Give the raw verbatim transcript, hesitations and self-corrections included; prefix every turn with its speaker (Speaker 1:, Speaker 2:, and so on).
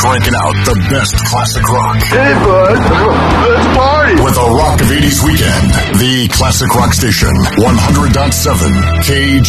Speaker 1: cranking out the best classic rock.
Speaker 2: Hey, bud, let's party.
Speaker 1: With a Rock of eighties weekend, the Classic Rock Station, one hundred point seven K G.